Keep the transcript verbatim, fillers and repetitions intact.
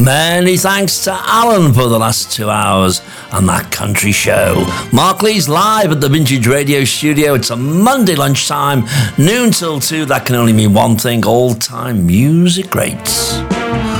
Many thanks to Alan for the last two hours on that country show. Mark Lee's live at the Vintage Radio Studio. It's a Monday lunchtime, noon till two. That can only mean one thing, all-time music greats.